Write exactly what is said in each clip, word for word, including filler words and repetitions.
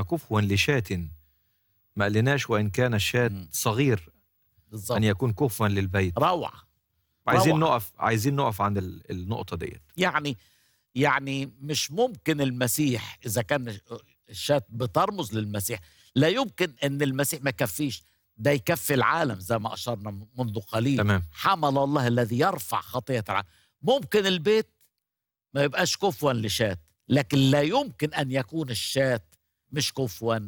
كفوا لشاة، ما قالناش وإن كان الشاة مم. صغير بالظبط. أن يكون كفوا للبيت. روعة. عايزين روعة. نقف عايزين نقف عند ال- النقطة ديت. يعني يعني مش ممكن المسيح إذا كان الشاة بترمز للمسيح، لا يمكن أن المسيح ما يكفيش، ده يكفي العالم زي ما أشرنا منذ قليل. تمام. حمل الله الذي يرفع خطية العالم. ممكن البيت ما يبقاش كفوا لشاة، لكن لا يمكن أن يكون الشاة مش كفوا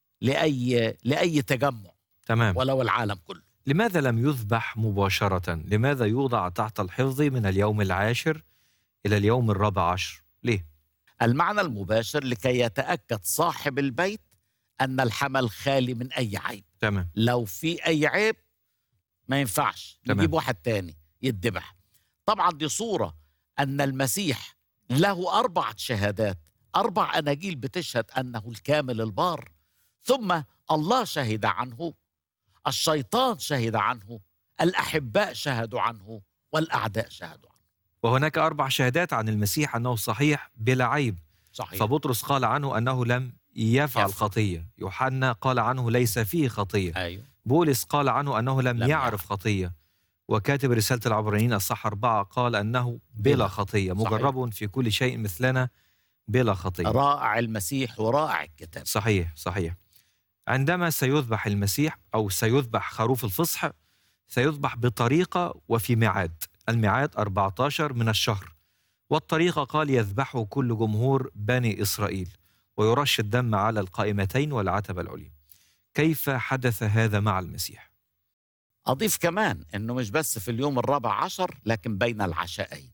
لأي لأي تجمع تمام. ولو العالم كله. لماذا لم يذبح مباشرة؟ لماذا يوضع تحت الحفظ من اليوم العاشر إلى اليوم الرابع عشر؟ ليه؟ المعنى المباشر لكي يتأكد صاحب البيت أن الحمل خالي من أي عيب. تمام. لو في أي عيب ما ينفعش، تمام. نجيب واحد تاني يتذبح. طبعا دي صورة أن المسيح له أربعة شهادات، أربع أناجيل بتشهد أنه الكامل البار، ثم الله شهد عنه، الشيطان شهد عنه، الأحباء شهدوا عنه، والأعداء شهدوا عنه. وهناك أربع شهادات عن المسيح أنه صحيح بلا عيب. صحيح. فبطرس قال عنه أنه لم يفعل يفعل. خطية، يوحنا قال عنه ليس فيه خطية، أيوه. بولس قال عنه أنه لم, لم يعرف يعرف. خطية، وكاتب رسالة العبرانيين الصح أربعة قال أنه بلا بلا. خطية، صحيح. مجرب في كل شيء مثلنا بلا خطية. رائع المسيح ورائع الكتاب. صحيح صحيح. عندما سيذبح المسيح أو سيذبح خروف الفصح سيذبح بطريقة وفي ميعاد. الميعاد أربعة عشر من الشهر، والطريقة قال يذبحه كل جمهور بني إسرائيل، ويرش الدم على القائمتين والعتبة العليا. كيف حدث هذا مع المسيح؟ أضيف كمان أنه مش بس في اليوم الرابع عشر، لكن بين العشاءين.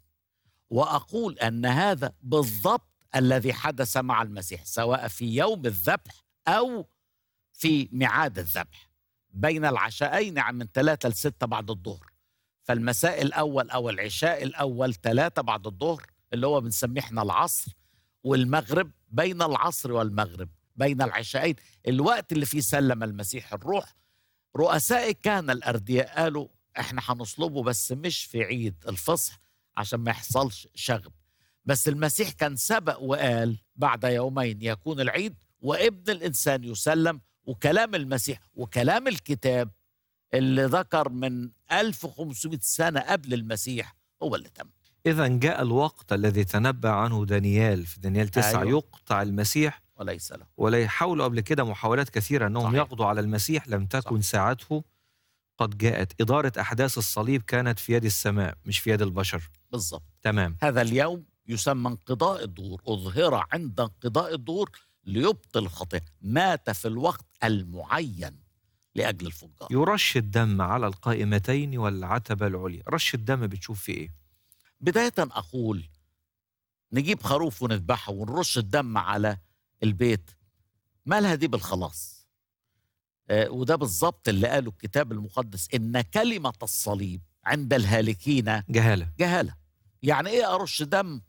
وأقول أن هذا بالضبط الذي حدث مع المسيح، سواء في يوم الذبح أو في ميعاد الذبح. بين العشاءين يعني من ثلاثة لستة بعد الظهر. فالمساء الأول أو العشاء الأول ثلاثة بعد الظهر، اللي هو بنسميه احنا العصر، والمغرب بين العصر والمغرب، بين العشاءين الوقت اللي فيه سلم المسيح الروح. رؤساء الكهنة الأردياء قالوا احنا هنصلبه بس مش في عيد الفصح عشان ما يحصلش شغب، بس المسيح كان سبق وقال بعد يومين يكون العيد وابن الإنسان يسلم. وكلام المسيح وكلام الكتاب اللي ذكر من ألف وخمسمائة سنة قبل المسيح هو اللي تم. إذا جاء الوقت الذي تنبأ عنه دانيال في دانيال تسعة. أيوه. يقطع المسيح وليس له. ولا يحاولوا قبل كده محاولات كثيرة أنهم صحيح. يقضوا على المسيح، لم تكن صحيح. ساعته قد جاءت. إدارة أحداث الصليب كانت في يد السماء مش في يد البشر. بالضبط. تمام. هذا اليوم يسمى انقضاء الدهور، أظهر عند انقضاء الدهور ليبطل الخطيئة، مات في الوقت المعين لأجل الفجار. يرش الدم على القائمتين والعتبة العليا. رش الدم بتشوف في إيه؟ بداية أقول نجيب خروف ونذبحه ونرش الدم على البيت، مالها دي بالخلاص؟ آه وده بالضبط اللي قاله الكتاب المقدس، إن كلمة الصليب عند الهالكين جهالة. جهالة. يعني إيه أرش دم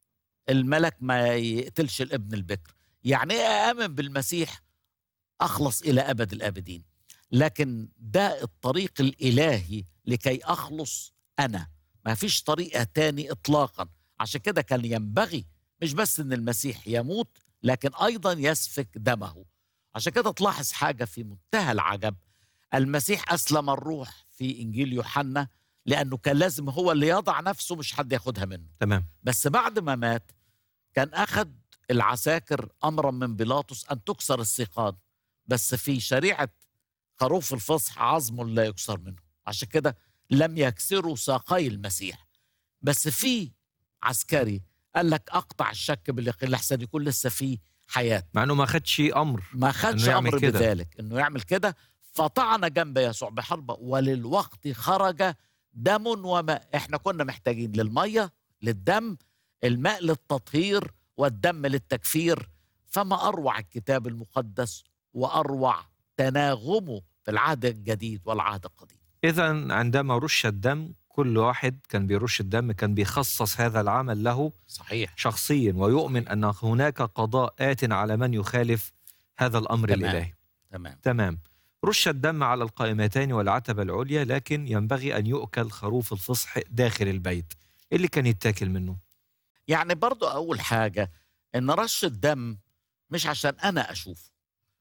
الملك ما يقتلش الابن البكر؟ يعني إيه آمن بالمسيح أخلص إلى أبد الآبدين؟ لكن ده الطريق الإلهي لكي أخلص أنا، ما فيش طريقة تاني إطلاقا. عشان كده كان ينبغي مش بس أن المسيح يموت، لكن أيضا يسفك دمه. عشان كده تلاحظ حاجة في منتهى العجب، المسيح أسلم الروح في إنجيل يوحنا لأنه كان لازم هو اللي يضع نفسه، مش حد ياخدها منه. تمام. بس بعد ما مات كان أخذ العساكر أمرا من بيلاطس أن تكسر السيقان، بس في شريعة خروف الفصح عظم لا يكسر منه، عشان كده لم يكسروا ساقي المسيح. بس في عسكري قال لك أقطع الشك باليقين لحسن يكون لسه فيه حياة، مع أنه ما خدش أمر ما خدش إنه أمر كده. بذلك إنه يعمل كده. فطعن جنب يسوع بحربة وللوقت خرج دم وماء. إحنا كنا محتاجين للمية للدم، الماء للتطهير والدم للتكفير. فما أروع الكتاب المقدس وأروع تناغمه في العهد الجديد والعهد القديم. إذن عندما رش الدم كل واحد كان بيرش الدم كان بيخصص هذا العمل له صحيح. شخصيا، ويؤمن أن هناك قضاء آت على من يخالف هذا الأمر تمام. الإلهي. تمام. تمام. رش الدم على القائمتين والعتبة العليا، لكن ينبغي أن يؤكل خروف الفصح داخل البيت. إيه اللي كان يتاكل منه؟ يعني برضو أول حاجة إن رش الدم مش عشان أنا أشوفه،